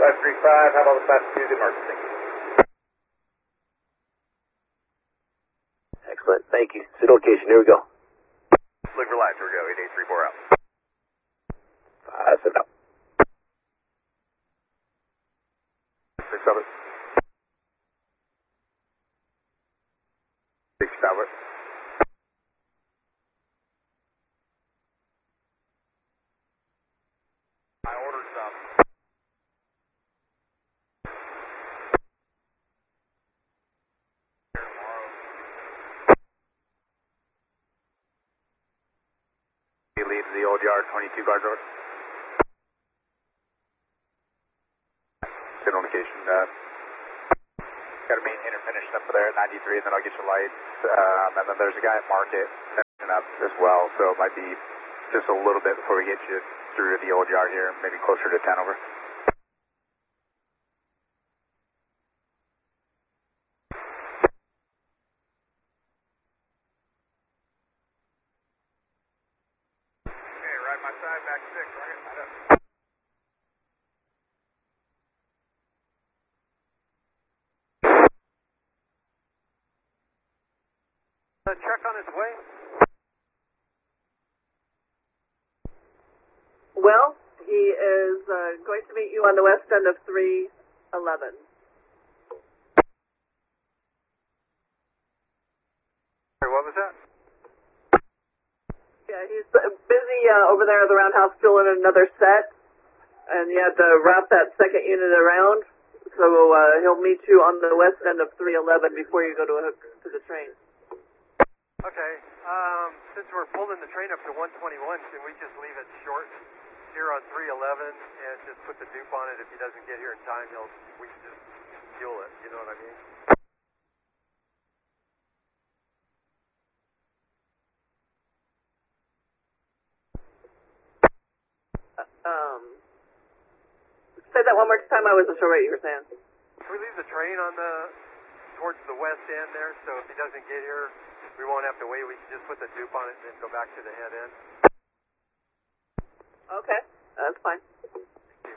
535, how about the fast Tuesday emergency? Excellent, thank you. Sit location, here we go. Look for lights, here we go, 8834 out. 5, sit up. 6 of it. 6 tower. My order's up. You leave the old yard, 22 guard door. Sit on location. Got a main inner finish up there at 93, and then I'll get you lights. And then there's a guy at Market finishing up as well, so it might be just a little bit before we get you through the old yard here, maybe closer to 10 over. Okay, right my side, back 6, right? Right up. Truck on its way? Well, he is going to meet you on the west end of 311. What was that? Yeah, he's busy over there at the roundhouse filling another set, and you had to wrap that second unit around, so he'll meet you on the west end of 311 before you go to the train. Okay, since we're pulling the train up to 121, can we just leave it short here on 311 and just put the dupe on it? If he doesn't get here in time, we can just fuel it, you know what I mean? Say that one more time, I wasn't sure what you were saying. Can we leave the train on towards the west end there, so if he doesn't get here, we won't have to wait, we can just put the dupe on it and then go back to the head end? Okay, that's fine.